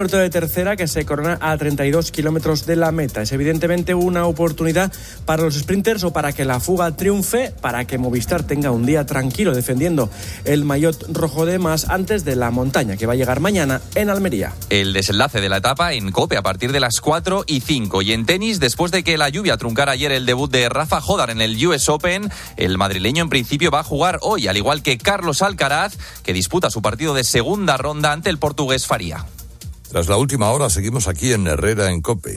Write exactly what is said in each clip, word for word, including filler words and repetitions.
Puerto de Tercera, que se corona a treinta y dos kilómetros de la meta. Es evidentemente una oportunidad para los sprinters o para que la fuga triunfe, para que Movistar tenga un día tranquilo defendiendo el maillot rojo de más antes de la montaña, que va a llegar mañana en Almería. El desenlace de la etapa en COPE a partir de las cuatro y cinco. Y en tenis, después de que la lluvia truncara ayer el debut de Rafa Jodar en el U S Open, el madrileño en principio va a jugar hoy, al igual que Carlos Alcaraz, que disputa su partido de segunda ronda ante el portugués Faria. Tras la última hora, seguimos aquí en Herrera, en COPE.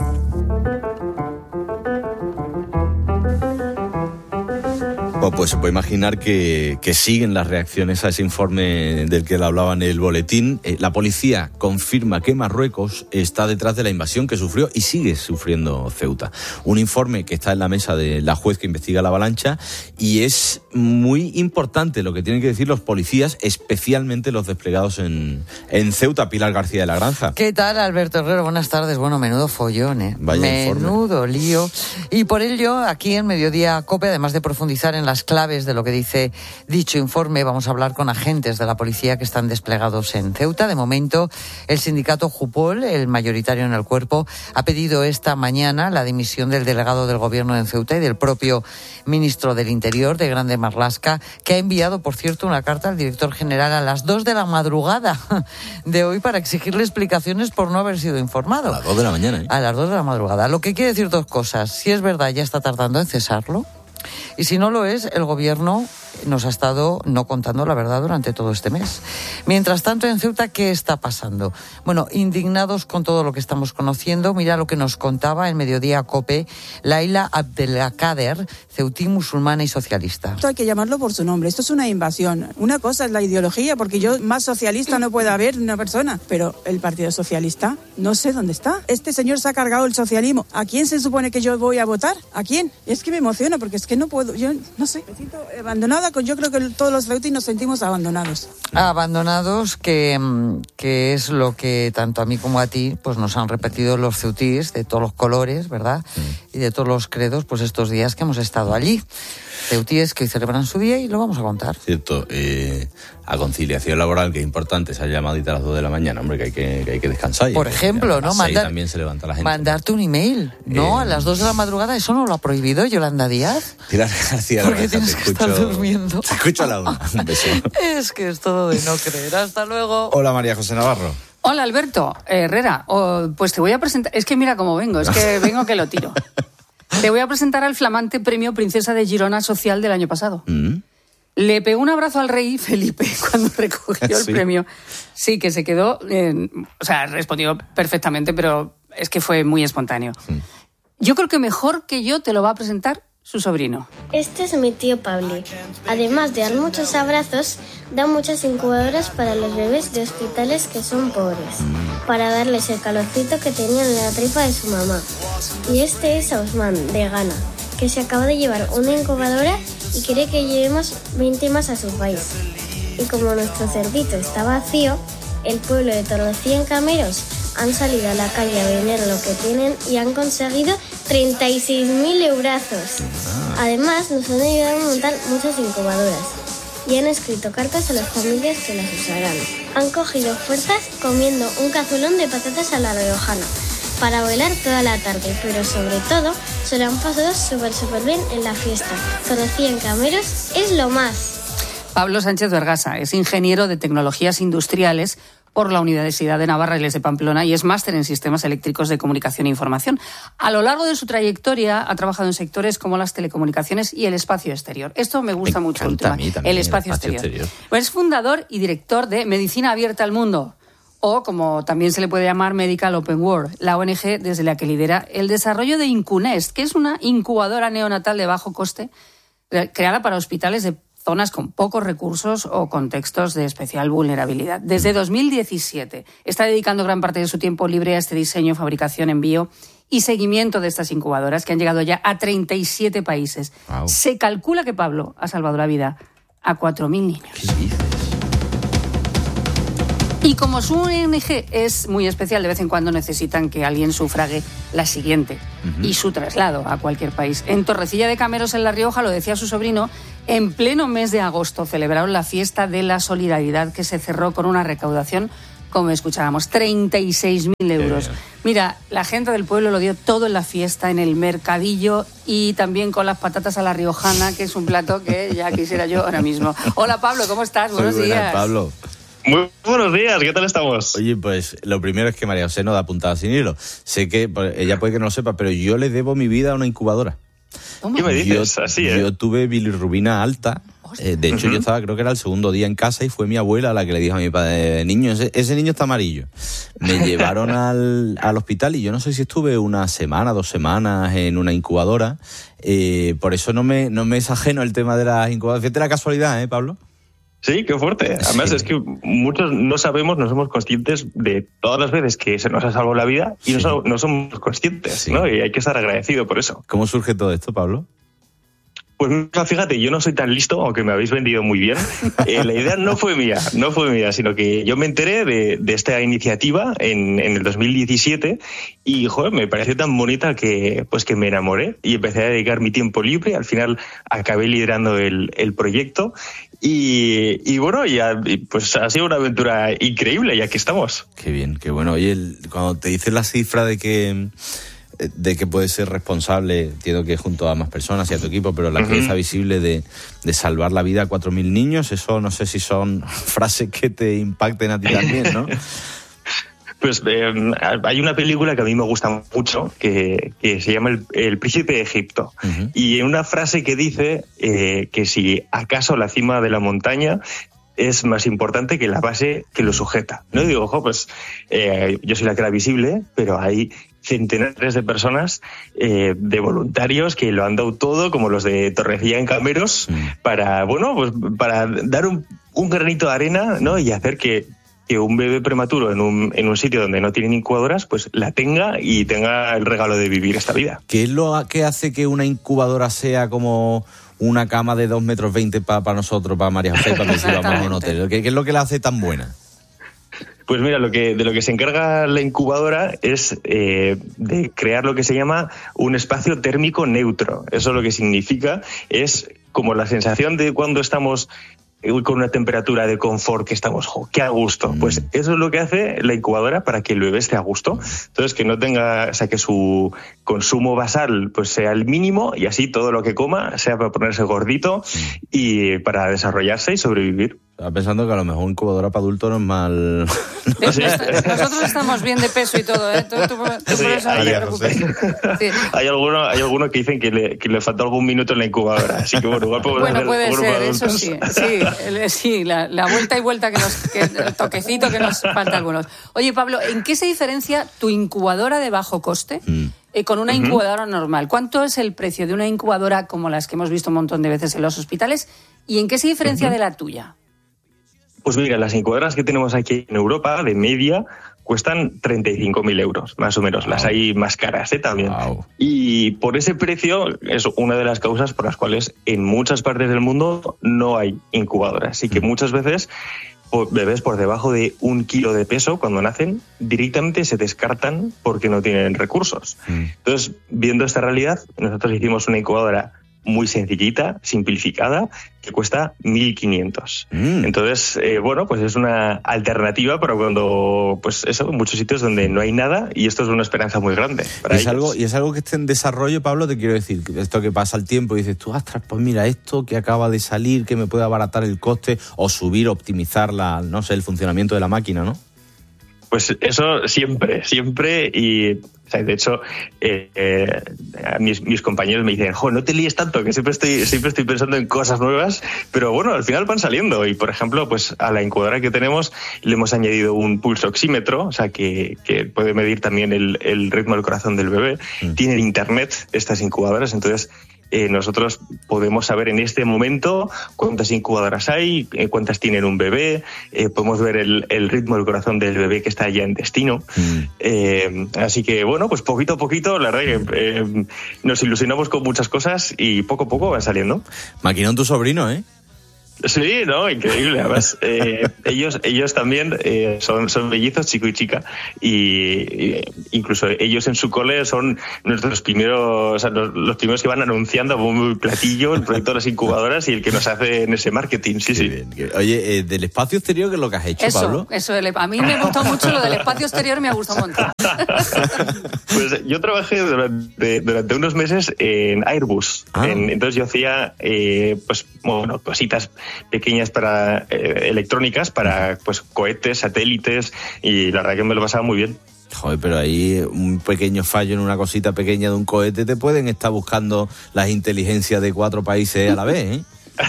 Pues se puede imaginar que, que siguen las reacciones a ese informe del que le hablaba en el boletín. Eh, la policía confirma que Marruecos está detrás de la invasión que sufrió y sigue sufriendo Ceuta. Un informe que está en la mesa de la juez que investiga la avalancha, y es muy importante lo que tienen que decir los policías, especialmente los desplegados en, en Ceuta. Pilar García de la Granja. ¿Qué tal, Alberto Herrero? Buenas tardes. Bueno, menudo follón, ¿eh? Vaya menudo informe. lío. Y por ello, aquí en Mediodía COPE, además de profundizar en las claves de lo que dice dicho informe, vamos a hablar con agentes de la policía que están desplegados en Ceuta. De momento, el sindicato Jupol, el mayoritario en el cuerpo, ha pedido esta mañana la dimisión del delegado del gobierno en Ceuta y del propio ministro del Interior, de Grande Marlaska, que ha enviado, por cierto, una carta al director general a las dos de la madrugada de hoy para exigirle explicaciones por no haber sido informado. A las dos de la mañana, ¿eh? A las dos de la madrugada. Lo que quiere decir dos cosas. Si es verdad, ya está tardando en cesarlo. Y si no lo es, el gobierno nos ha estado no contando la verdad durante todo este mes. Mientras tanto, en Ceuta, ¿qué está pasando? Bueno, indignados con todo lo que estamos conociendo, mira lo que nos contaba en Mediodía COPE Laila Abdelkader, ceutí musulmana y socialista. Esto hay que llamarlo por su nombre, esto es una invasión. Una cosa es la ideología, porque yo más socialista no puede haber una persona, pero el Partido Socialista, no sé dónde está. Este señor se ha cargado el socialismo. ¿A quién se supone que yo voy a votar? ¿A quién? Y es que me emociona, porque es que no puedo, yo no sé, me siento abandonada. Yo creo que todos los ceutíes nos sentimos abandonados. Abandonados, que, que es lo que tanto a mí como a ti pues nos han repetido los ceutíes de todos los colores, ¿verdad? Mm. Y de todos los credos, pues estos días que hemos estado allí. Ceutíes que hoy celebran su día y lo vamos a contar. Cierto, eh, a conciliación laboral, que es importante, esa llamadita a las dos de la mañana, hombre, que hay que, que, hay que descansar. Por ejemplo, ¿no? Mandar, también se levanta la gente. Mandarte un email, ¿no? Eh, a las dos de la madrugada, ¿eso no lo ha prohibido Yolanda Díaz? Pilar García. Porque tienes que estar durmiendo. Te escucho a la una. Un beso. Es que es todo de no creer. Hasta luego. Hola, María José Navarro. Hola, Alberto Herrera. Oh, pues te voy a presentar... Es que mira cómo vengo, es que vengo que lo tiro. Te voy a presentar al flamante premio Princesa de Girona Social del año pasado. Mm. Le pegó un abrazo al rey Felipe cuando recogió el ¿Sí? premio. Sí, que se quedó... Eh, o sea, respondió perfectamente, pero es que fue muy espontáneo. Mm. Yo creo que mejor que yo te lo va a presentar su sobrino. Este es mi tío Pablo. Además de dar muchos abrazos, da muchas incubadoras para los bebés de hospitales que son pobres, para darles el calorcito que tenían en la tripa de su mamá. Y este es Osman, de Ghana, que se acaba de llevar una incubadora y quiere que llevemos veinte más a su país. Y como nuestro cerdito está vacío, el pueblo de Torrecilla en Cameros han salido a la calle a vender lo que tienen y han conseguido treinta y seis mil eurazos. Además, nos han ayudado a montar muchas incubadoras y han escrito cartas a las familias que las usarán. Han cogido fuerzas comiendo un cazuelón de patatas a la riojana para bailar toda la tarde, pero sobre todo se lo han pasado súper súper bien en la fiesta. Torrecilla en Cameros es lo más. Pablo Sánchez Vergasa es ingeniero de tecnologías industriales por la Universidad de Navarra y les de Pamplona y es máster en sistemas eléctricos de comunicación e información. A lo largo de su trayectoria ha trabajado en sectores como las telecomunicaciones y el espacio exterior. Esto me gusta me mucho, última, también, el espacio, el espacio exterior. exterior. Pues es fundador y director de Medicina Abierta al Mundo, o como también se le puede llamar Medical Open World, la O N G desde la que lidera el desarrollo de Incunest, que es una incubadora neonatal de bajo coste creada para hospitales de zonas con pocos recursos o contextos de especial vulnerabilidad. Desde dos mil diecisiete está dedicando gran parte de su tiempo libre a este diseño, fabricación, envío y seguimiento de estas incubadoras que han llegado ya a treinta y siete países. Wow. Se calcula que Pablo ha salvado la vida a cuatro mil niños. ¿Qué dices? Y como su O N G es muy especial, de vez en cuando necesitan que alguien sufrague la siguiente uh-huh. y su traslado a cualquier país. En Torrecilla de Cameros, en La Rioja, lo decía su sobrino, en pleno mes de agosto celebraron la fiesta de la solidaridad que se cerró con una recaudación como escuchábamos, treinta y seis mil euros. Mira, la gente del pueblo lo dio todo en la fiesta, en el mercadillo y también con las patatas a la riojana, que es un plato que ya quisiera yo ahora mismo. Hola Pablo, ¿cómo estás? Muy Buenos buenas, días. Pablo. Muy buenos días, ¿qué tal estamos? Oye, pues lo primero es que María José no da puntada sin hilo. Sé que, pues, ella puede que no lo sepa, pero yo le debo mi vida a una incubadora. ¿Cómo? ¿Qué me dices? Yo, Así, ¿eh? yo tuve bilirrubina alta. Eh, de hecho, uh-huh. yo estaba, creo que era el segundo día en casa y fue mi abuela la que le dijo a mi padre, niño, ese, ese niño está amarillo. Me llevaron al, al hospital y yo no sé si estuve una semana, dos semanas en una incubadora. Eh, por eso no me, no me es ajeno el tema de las incubadoras. Fíjate la casualidad, ¿eh, Pablo? Sí, qué fuerte. Además, sí. Es que muchos no sabemos, no somos conscientes de todas las veces que se nos ha salvado la vida y sí. no, no somos conscientes, sí. ¿no? Y hay que estar agradecido por eso. ¿Cómo surge todo esto, Pablo? Pues fíjate, yo no soy tan listo, aunque me habéis vendido muy bien. Eh, la idea no fue mía, no fue mía, sino que yo me enteré de, de esta iniciativa en, en el dos mil diecisiete y, joder, me pareció tan bonita que, pues, que me enamoré y empecé a dedicar mi tiempo libre. Al final acabé liderando el, el proyecto y, y bueno, ya, pues ha sido una aventura increíble y aquí estamos. Qué bien, qué bueno. Oye, el, cuando te dices la cifra de que... de que puedes ser responsable, entiendo que junto a más personas y a tu equipo, pero la uh-huh. pieza visible de, de salvar la vida a cuatro mil niños, eso no sé si son frases que te impacten a ti también, ¿no? Pues eh, hay una película que a mí me gusta mucho, que, que se llama El, el Príncipe de Egipto, uh-huh. y una frase que dice eh, que si acaso la cima de la montaña es más importante que la base que lo sujeta. No digo, ojo, pues eh, yo soy la cara visible, pero hay centenares de personas, eh, de voluntarios que lo han dado todo, como los de Torrecilla en Cameros, mm. para, bueno, pues para dar un, un granito de arena, ¿no? Y hacer que, que un bebé prematuro en un, en un sitio donde no tienen incubadoras, pues la tenga y tenga el regalo de vivir esta vida. ¿Qué es lo que hace que una incubadora sea como una cama de dos metros veinte para pa nosotros, para María José, para que si vamos a un hotel? ¿Qué, ¿Qué es lo que la hace tan buena? Pues mira, lo que, de lo que se encarga la incubadora es eh, de crear lo que se llama un espacio térmico neutro. Eso lo que significa es como la sensación de cuando estamos con una temperatura de confort, que estamos, jo, qué a gusto. Mm. Pues eso es lo que hace la incubadora para que el bebé esté a gusto. Entonces, que no tenga, o sea, que su consumo basal pues sea el mínimo y así todo lo que coma sea para ponerse gordito mm. y para desarrollarse y sobrevivir. Estaba pensando que a lo mejor incubadora para adultos no es mal. No sé. Nosotros estamos bien de peso y todo, ¿eh? Tú, tú, tú sí, por eso no te preocupes. Sí. Hay algunos hay alguno que dicen que le, que le falta algún minuto en la incubadora, así que bueno, igual podemos bueno, hacer puede ser, eso adultos. sí, sí, el, sí la, la vuelta y vuelta que nos, que el toquecito que nos falta a algunos. Oye, Pablo, ¿en qué se diferencia tu incubadora de bajo coste mm. eh, con una incubadora uh-huh. normal? ¿Cuánto es el precio de una incubadora como las que hemos visto un montón de veces en los hospitales y en qué se diferencia uh-huh. de la tuya? Pues mira, las incubadoras que tenemos aquí en Europa, de media, cuestan treinta y cinco mil euros, más o menos. Wow. Las hay más caras, ¿eh? También. Wow. Y por ese precio es una de las causas por las cuales en muchas partes del mundo no hay incubadoras. Así que mm. muchas veces bebés por debajo de un kilo de peso, cuando nacen, directamente se descartan porque no tienen recursos. Mm. Entonces, viendo esta realidad, nosotros hicimos una incubadora muy sencillita, simplificada, que cuesta mil quinientos. Mm. Entonces, eh, bueno, pues es una alternativa para cuando, pues eso, en muchos sitios donde no hay nada, y esto es una esperanza muy grande para y es ellos. algo Y es algo que esté en desarrollo, Pablo, te quiero decir, esto que pasa el tiempo y dices tú, ostras, pues mira, esto que acaba de salir, que me puede abaratar el coste o subir, optimizar la, no sé, el funcionamiento de la máquina, ¿no? Pues eso siempre, siempre, y o sea, de hecho eh, eh, mis, mis compañeros me dicen, jo, no te líes tanto, que siempre estoy siempre estoy pensando en cosas nuevas, pero bueno, al final van saliendo. Y por ejemplo, pues a la incubadora que tenemos le hemos añadido un pulso oxímetro, o sea, que, que puede medir también el, el ritmo del corazón del bebé. Mm. Tienen internet estas incubadoras, entonces Eh, nosotros podemos saber en este momento cuántas incubadoras hay, eh, cuántas tienen un bebé, eh, podemos ver el, el ritmo del corazón del bebé que está ya en destino. Mm. Eh, así que, bueno, pues poquito a poquito, la verdad que eh, nos ilusionamos con muchas cosas y poco a poco van saliendo. Maquinón tu sobrino, ¿eh? Sí, no, increíble. Además, eh, ellos, ellos también eh, son, son mellizos, chico y chica, y, y incluso ellos en su cole son nuestros primeros, o sea, los, los primeros que van anunciando a bombo y platillo el proyecto de las incubadoras y el que nos hace en ese marketing. Sí, sí. Bien. Oye, eh, del espacio exterior, ¿qué es lo que has hecho, eso, Pablo? Eso, a mí me ha gustado mucho lo del espacio exterior, me ha gustado un montón. Pues yo trabajé durante, durante unos meses en Airbus. Ah. En, entonces yo hacía eh, pues bueno, cositas pequeñas para eh, electrónicas para pues cohetes, satélites, y la verdad que me lo pasaba muy bien. Joder, pero ahí un pequeño fallo en una cosita pequeña de un cohete te pueden estar buscando las inteligencias de cuatro países a la vez, ¿eh?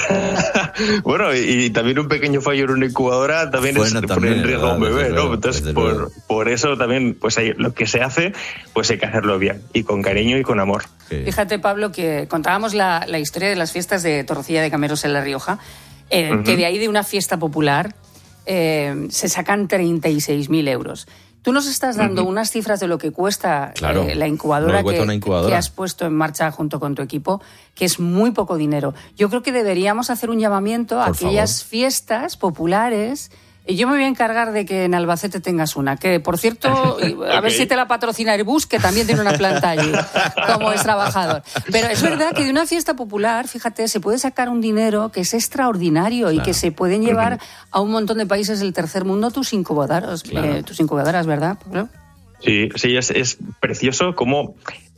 Bueno, y, y también un pequeño fallo en una incubadora también bueno, es poner en riesgo a un bebé, ¿no? Entonces, por, por eso también, pues hay, lo que se hace, pues hay que hacerlo bien, y con cariño y con amor. Sí. Fíjate, Pablo, que contábamos la, la historia de las fiestas de Torrecilla de Cameros en La Rioja, eh, uh-huh. que de ahí de una fiesta popular eh, se sacan treinta y seis mil euros. Tú nos estás dando uh-huh. unas cifras de lo que cuesta claro, eh, la incubadora, no que, una incubadora que has puesto en marcha junto con tu equipo, que es muy poco dinero. Yo creo que deberíamos hacer un llamamiento a Por aquellas favor. fiestas populares. Y yo me voy a encargar de que en Albacete tengas una, que por cierto, a okay. ver si te la patrocina Airbus, que también tiene una planta allí, como es trabajador. Pero es verdad que de una fiesta popular, fíjate, se puede sacar un dinero que es extraordinario, claro, y que se pueden llevar uh-huh. a un montón de países del tercer mundo tus incubadoras, claro. eh, tus incubadoras, ¿verdad, Pablo? Sí, sí, es, es precioso cómo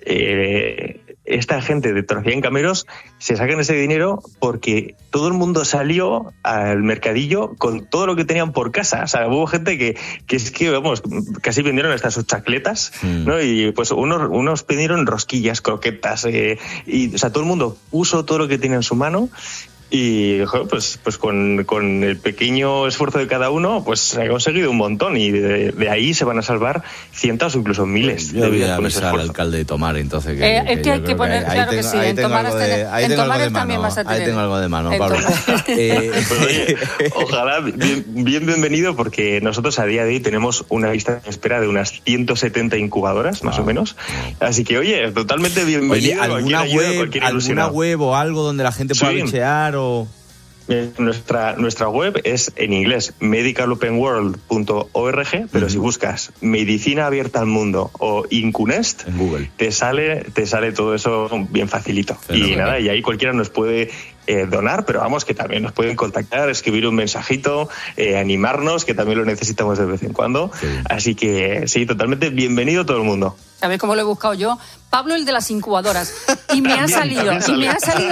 eh, esta gente de Torrecilla en Cameros se sacan ese dinero porque todo el mundo salió al mercadillo con todo lo que tenían por casa. O sea, hubo gente que, que es que, vamos, casi vendieron hasta sus chacletas, mm. ¿no? Y pues unos, unos pidieron rosquillas, croquetas, eh, y, o sea, todo el mundo puso todo lo que tenía en su mano. Y joder, pues, pues con, con el pequeño esfuerzo de cada uno, pues se ha conseguido un montón, y de, de ahí se van a salvar cientos o incluso miles. Yo voy a avisar al alcalde de Tomar, entonces. Que, eh, es que, que hay que poner, que claro tengo, que sí, en Tomares, de, en Tomares también vas a tener. Ahí tengo algo de mano, Pablo. eh, pues, oye, ojalá, bien, bien bienvenido, porque nosotros a día de hoy tenemos una lista de espera de unas ciento setenta incubadoras, más wow. o menos. Así que, oye, totalmente bienvenido. Oye, ¿alguna, web, ¿alguna web o algo donde la gente pueda sí. bichear? O... Nuestra, nuestra web es en inglés medical open world punto org, pero uh-huh. si buscas Medicina Abierta al Mundo o INCUNEST, en Google te sale, te sale todo eso bien facilito. Pero y nada, y ahí cualquiera nos puede eh, donar, pero vamos, que también nos pueden contactar, escribir un mensajito, eh, animarnos, que también lo necesitamos de vez en cuando. Sí. Así que sí, totalmente bienvenido todo el mundo. ¿Sabes cómo lo he buscado yo? Pablo, el de las incubadoras. Y me ha salido, y me ha salido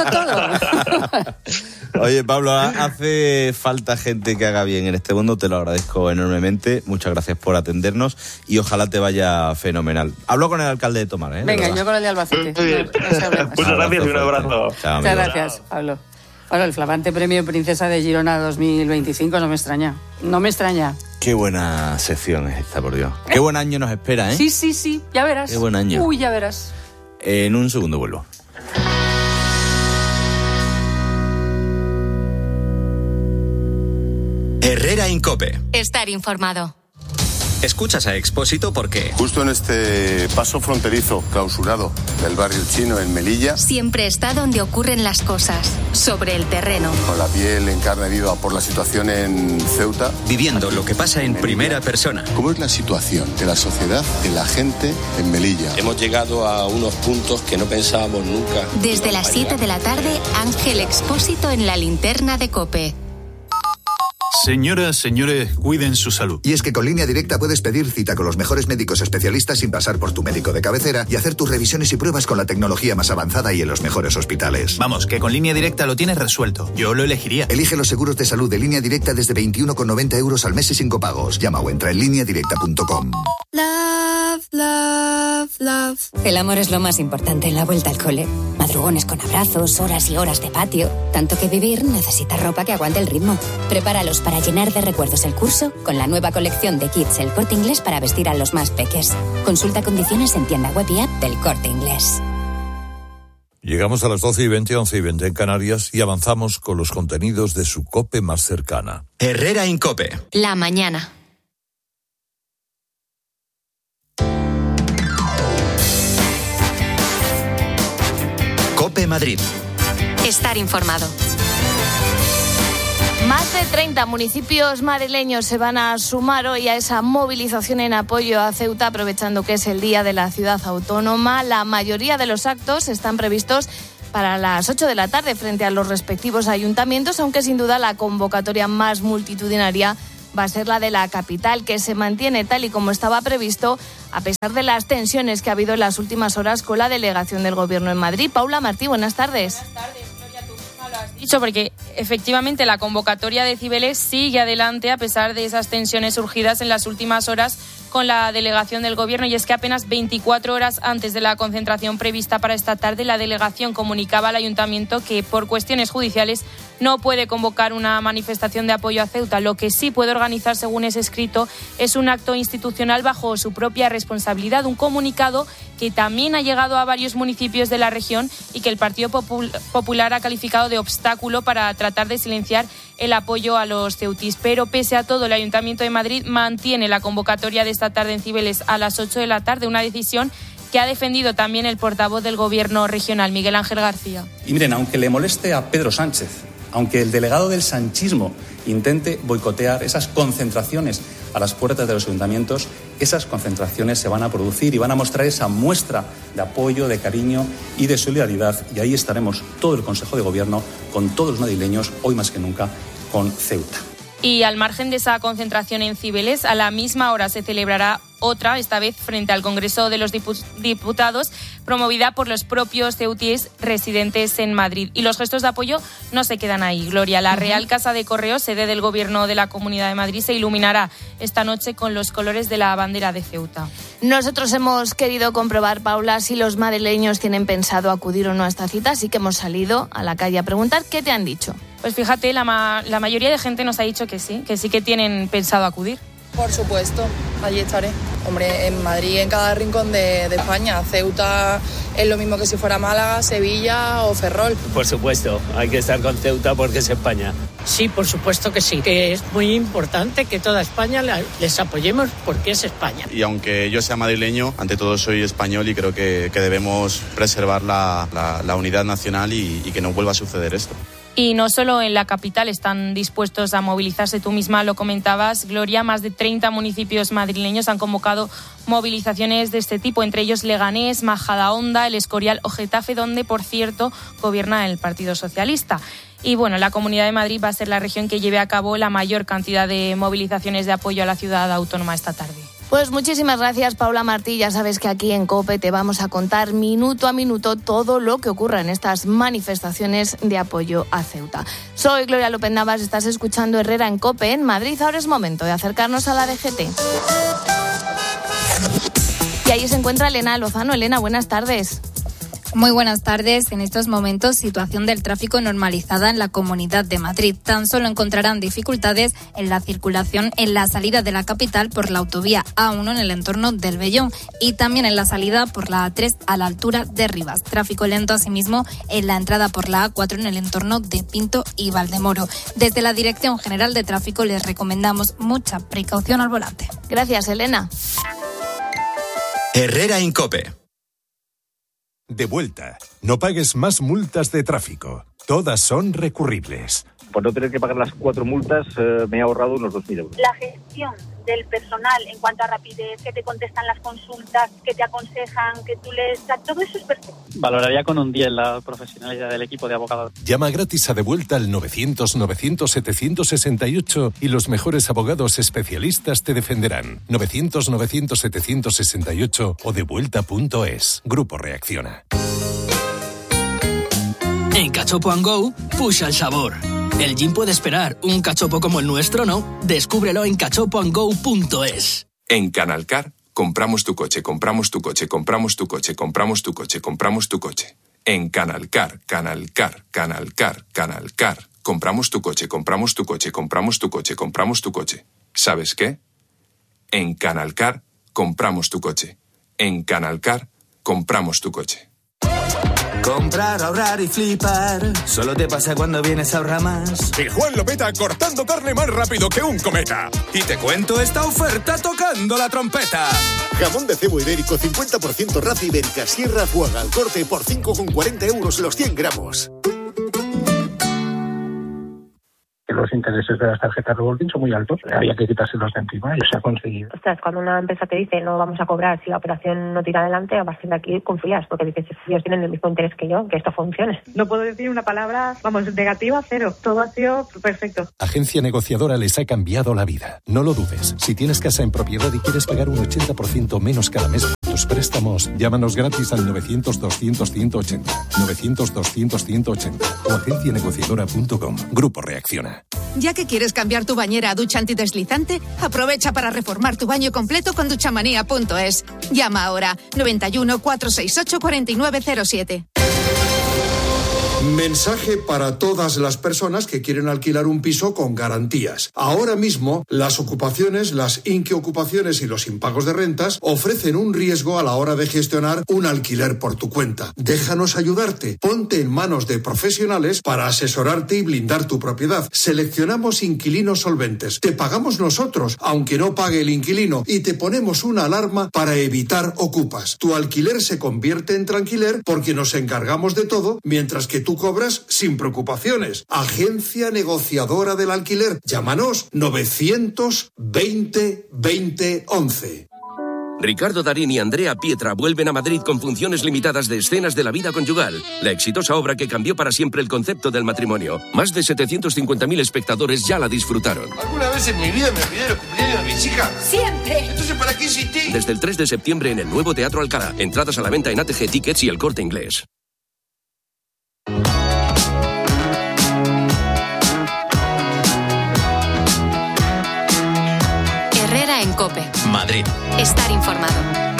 todo. Oye, Pablo, hace falta gente que haga bien en este mundo, te lo agradezco enormemente. Muchas gracias por atendernos y ojalá te vaya fenomenal. Hablo con el alcalde de Tomar, ¿eh? Venga, yo con el de Albacete. Muchas gracias y un abrazo. Chao, Muchas gracias, Pablo. Bueno, el flamante premio Princesa de Girona dos mil veinticinco no me extraña. No me extraña. Qué buena sección es esta, por Dios. Qué buen año nos espera, ¿eh? Sí, sí, sí. Ya verás. Qué buen año. Uy, ya verás. En un segundo vuelvo. Herrera Incope. Estar informado. Escuchas a Expósito porque... Justo en este paso fronterizo clausurado del barrio chino en Melilla... Siempre está donde ocurren las cosas, sobre el terreno. Con la piel en carne viva por la situación en Ceuta... Viviendo lo que pasa en primera persona. ¿Cómo es la situación de la sociedad, de la gente en Melilla? Hemos llegado a unos puntos que no pensábamos nunca. Desde las siete de la tarde, Ángel Expósito en la linterna de COPE. Señoras, señores, cuiden su salud. Y es que con Línea Directa puedes pedir cita con los mejores médicos especialistas sin pasar por tu médico de cabecera y hacer tus revisiones y pruebas con la tecnología más avanzada y en los mejores hospitales. Vamos, que con Línea Directa lo tienes resuelto. Yo lo elegiría. Elige los seguros de salud de Línea Directa desde veintiuno con noventa euros al mes y sin copagos. Llama o entra en línea directa punto com. Love, love, love. El amor es lo más importante en la vuelta al cole. Madrugones con abrazos, horas y horas de patio. Tanto que vivir necesita ropa que aguante el ritmo. Prepáralos para llenar de recuerdos el curso con la nueva colección de kits El Corte Inglés para vestir a los más peques. Consulta condiciones en tienda web y app del Corte Inglés. Llegamos a las doce y veinte, once y veinte en Canarias y avanzamos con los contenidos de su COPE más cercana. Herrera Incope. La mañana. COPE Madrid. Estar informado. Más de treinta municipios madrileños se van a sumar hoy a esa movilización en apoyo a Ceuta, aprovechando que es el Día de la Ciudad Autónoma. La mayoría de los actos están previstos para las ocho de la tarde frente a los respectivos ayuntamientos, aunque sin duda la convocatoria más multitudinaria va a ser la de la capital, que se mantiene tal y como estaba previsto, a pesar de las tensiones que ha habido en las últimas horas con la delegación del Gobierno en Madrid. Paula Martí, buenas tardes. Buenas tardes. Dicho porque efectivamente la convocatoria de Cibeles sigue adelante a pesar de esas tensiones surgidas en las últimas horas con la delegación del Gobierno, y es que apenas veinticuatro horas antes de la concentración prevista para esta tarde, la delegación comunicaba al Ayuntamiento que por cuestiones judiciales no puede convocar una manifestación de apoyo a Ceuta. Lo que sí puede organizar, según es escrito, es un acto institucional bajo su propia responsabilidad, un comunicado que también ha llegado a varios municipios de la región y que el Partido Popular ha calificado de obstáculo para tratar de silenciar el apoyo a los ceutís. Pero pese a todo, el Ayuntamiento de Madrid mantiene la convocatoria de esta tarde en Cibeles a las ocho de la tarde, una decisión que ha defendido también el portavoz del Gobierno regional, Miguel Ángel García. Y miren, aunque le moleste a Pedro Sánchez, aunque el delegado del sanchismo intente boicotear esas concentraciones a las puertas de los ayuntamientos, esas concentraciones se van a producir y van a mostrar esa muestra de apoyo, de cariño y de solidaridad. Y ahí estaremos todo el Consejo de Gobierno con todos los madrileños, hoy más que nunca, con Ceuta. Y al margen de esa concentración en Cibeles, a la misma hora se celebrará otra, esta vez frente al Congreso de los Diputados, promovida por los propios ceutíes residentes en Madrid. Y los gestos de apoyo no se quedan ahí, Gloria. La Real Casa de Correos, sede del Gobierno de la Comunidad de Madrid, se iluminará esta noche con los colores de la bandera de Ceuta. Nosotros hemos querido comprobar, Paula, si los madrileños tienen pensado acudir o no a esta cita, así que hemos salido a la calle a preguntar. ¿Qué te han dicho? Pues fíjate, la, ma- la mayoría de gente nos ha dicho que sí, que sí que tienen pensado acudir. Por supuesto, allí estaré. Hombre, en Madrid, en cada rincón de, de España. Ceuta es lo mismo que si fuera Málaga, Sevilla o Ferrol. Por supuesto, hay que estar con Ceuta porque es España. Sí, por supuesto que sí, que es muy importante que toda España les apoyemos porque es España. Y aunque yo sea madrileño, ante todo soy español y creo que, que debemos preservar la, la, la unidad nacional y, y que no vuelva a suceder esto. Y no solo en la capital están dispuestos a movilizarse, tú misma lo comentabas, Gloria, más de treinta municipios madrileños han convocado movilizaciones de este tipo, entre ellos Leganés, Majadahonda, El Escorial o Getafe, donde, por cierto, gobierna el Partido Socialista. Y bueno, la Comunidad de Madrid va a ser la región que lleve a cabo la mayor cantidad de movilizaciones de apoyo a la ciudad autónoma esta tarde. Pues muchísimas gracias, Paula Martí. Ya sabes que aquí en COPE te vamos a contar minuto a minuto todo lo que ocurra en estas manifestaciones de apoyo a Ceuta. Soy Gloria López Navas, estás escuchando Herrera en COPE en Madrid. Ahora es momento de acercarnos a la D G T. Y ahí se encuentra Elena Lozano. Elena, buenas tardes. Muy buenas tardes. En estos momentos, situación del tráfico normalizada en la Comunidad de Madrid. Tan solo encontrarán dificultades en la circulación en la salida de la capital por la autovía A uno en el entorno del Vellón y también en la salida por la A tres a la altura de Rivas. Tráfico lento asimismo en la entrada por la A cuatro en el entorno de Pinto y Valdemoro. Desde la Dirección General de Tráfico les recomendamos mucha precaución al volante. Gracias, Elena. Herrera en COPE. De vuelta. No pagues más multas de tráfico. Todas son recurribles. Por no tener que pagar las cuatro multas, eh, me he ahorrado unos dos mil euros. La gestión del personal en cuanto a rapidez, que te contestan las consultas, que te aconsejan, que tú les... Todo eso es perfecto. Valoraría con un diez la profesionalidad del equipo de abogados. Llama gratis a De Vuelta al novecientos novecientos setecientos sesenta y ocho y los mejores abogados especialistas te defenderán. novecientos novecientos setecientos sesenta y ocho o devuelta punto es. Grupo Reacciona. En Cachopo and Go, pusha el sabor. El gin puede esperar, un cachopo como el nuestro no. Descúbrelo en cachopo and go punto es. En Canalcar, compramos tu coche, compramos tu coche, compramos tu coche, compramos tu coche, compramos tu coche. En Canalcar, Canalcar, Canalcar, Canalcar. Compramos tu coche, compramos tu coche, compramos tu coche, compramos tu coche. ¿Sabes qué? En Canalcar, compramos tu coche. En Canalcar, compramos tu coche. Comprar, ahorrar y flipar. Solo te pasa cuando vienes a ahorrar más. Y Juan lo peta cortando carne más rápido que un cometa. Y te cuento esta oferta tocando la trompeta. Jamón de cebo ibérico cincuenta por ciento raza ibérica Sierra Fuaga al corte por cinco con cuarenta euros los cien gramos. los intereses de las tarjetas revolving son muy altos. Había que quitárselos de encima y se ha conseguido. Ostras, cuando una empresa te dice no vamos a cobrar si la operación no tira adelante, a partir de aquí confías, porque dices, ellos tienen el mismo interés que yo, que esto funcione. No puedo decir una palabra, vamos, negativa, cero. Todo ha sido perfecto. Agencia Negociadora les ha cambiado la vida. No lo dudes. Si tienes casa en propiedad y quieres pagar un ochenta por ciento menos cada mes por tus préstamos, llámanos gratis al novecientos doscientos ciento ochenta. novecientos doscientos ciento ochenta o agencia negociadora punto com. Grupo Reacciona. Ya que quieres cambiar tu bañera a ducha antideslizante, aprovecha para reformar tu baño completo con duchamanía punto es. Llama ahora noventa y uno, cuatrocientos sesenta y ocho, cuarenta y nueve cero siete. Mensaje para todas las personas que quieren alquilar un piso con garantías. Ahora mismo, las ocupaciones, las inquiocupaciones y los impagos de rentas ofrecen un riesgo a la hora de gestionar un alquiler por tu cuenta. Déjanos ayudarte. Ponte en manos de profesionales para asesorarte y blindar tu propiedad. Seleccionamos inquilinos solventes. Te pagamos nosotros, aunque no pague el inquilino, y te ponemos una alarma para evitar ocupas. Tu alquiler se convierte en tranquiler porque nos encargamos de todo, mientras que tú cobras sin preocupaciones. Agencia Negociadora del Alquiler. Llámanos novecientos veinte veinte once. Ricardo Darín y Andrea Pietra vuelven a Madrid con funciones limitadas de Escenas de la vida conyugal, la exitosa obra que cambió para siempre el concepto del matrimonio. Más de setecientos cincuenta mil espectadores ya la disfrutaron. ¿Alguna vez en mi vida me olvidé los cumpleaños de mis hijas? ¡Siempre! Entonces, ¿para qué insistí? Desde el tres de septiembre en el nuevo Teatro Alcalá. Entradas a la venta en A T G Tickets y El Corte Inglés. Herrera en COPE. Madrid. Estar informado.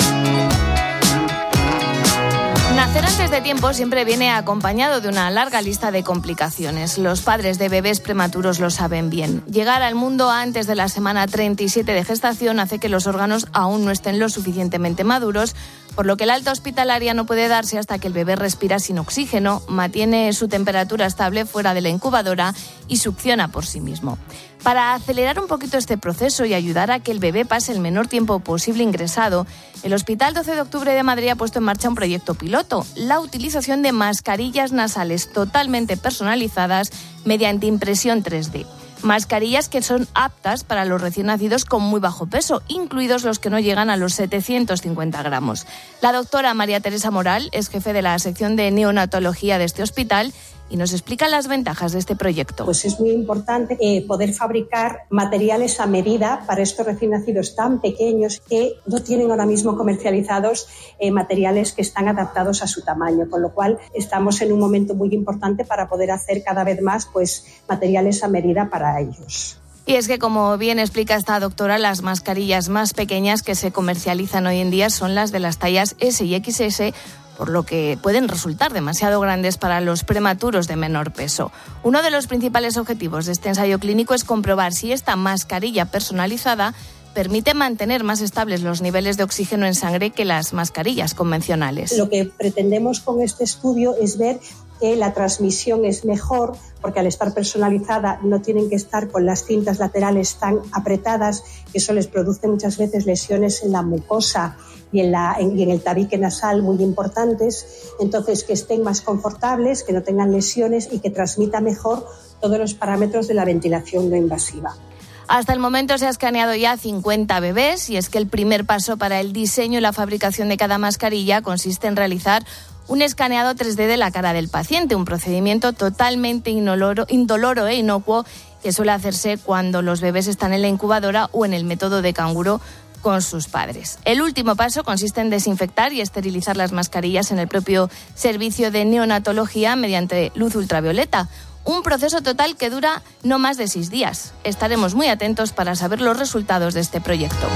Nacer antes de tiempo siempre viene acompañado de una larga lista de complicaciones. Los padres de bebés prematuros lo saben bien. Llegar al mundo antes de la semana treinta y siete de gestación hace que los órganos aún no estén lo suficientemente maduros, por lo que el alta hospitalaria no puede darse hasta que el bebé respira sin oxígeno, mantiene su temperatura estable fuera de la incubadora y succiona por sí mismo. Para acelerar un poquito este proceso y ayudar a que el bebé pase el menor tiempo posible ingresado, el Hospital doce de octubre de Madrid ha puesto en marcha un proyecto piloto, la utilización de mascarillas nasales totalmente personalizadas mediante impresión tres D. Mascarillas que son aptas para los recién nacidos con muy bajo peso, incluidos los que no llegan a los setecientos cincuenta gramos. La doctora María Teresa Moral es jefe de la sección de neonatología de este hospital y nos explica las ventajas de este proyecto. Pues es muy importante eh, poder fabricar materiales a medida para estos recién nacidos tan pequeños que no tienen ahora mismo comercializados eh, materiales que están adaptados a su tamaño, con lo cual estamos en un momento muy importante para poder hacer cada vez más pues, materiales a medida para ellos. Y es que, como bien explica esta doctora, las mascarillas más pequeñas que se comercializan hoy en día son las de las tallas ese y equis ese, por lo que pueden resultar demasiado grandes para los prematuros de menor peso. Uno de los principales objetivos de este ensayo clínico es comprobar si esta mascarilla personalizada permite mantener más estables los niveles de oxígeno en sangre que las mascarillas convencionales. Lo que pretendemos con este estudio es ver que la transmisión es mejor, porque al estar personalizada no tienen que estar con las cintas laterales tan apretadas, que eso les produce muchas veces lesiones en la mucosa y en, la, en, y en el tabique nasal muy importantes. Entonces, que estén más confortables, que no tengan lesiones y que transmita mejor todos los parámetros de la ventilación no invasiva. Hasta el momento se ha escaneado ya cincuenta bebés y es que el primer paso para el diseño y la fabricación de cada mascarilla consiste en realizar un escaneado tres D de la cara del paciente, un procedimiento totalmente indoloro, indoloro e inocuo que suele hacerse cuando los bebés están en la incubadora o en el método de canguro con sus padres. El último paso consiste en desinfectar y esterilizar las mascarillas en el propio servicio de neonatología mediante luz ultravioleta. Un proceso total que dura no más de seis días. Estaremos muy atentos para saber los resultados de este proyecto.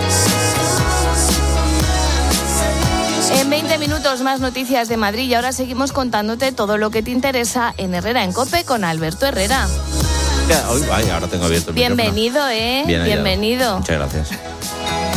En veinte minutos más noticias de Madrid y ahora seguimos contándote todo lo que te interesa en Herrera en COPE con Alberto Herrera. Ya, hoy, ay, ahora tengo abierto el Bienvenido, micrófono. ¿eh? Bien Bienvenido. Muchas gracias.